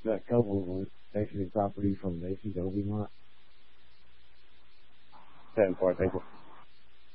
that couple exiting property from Macy's Obi Mart. 10-4, thank you.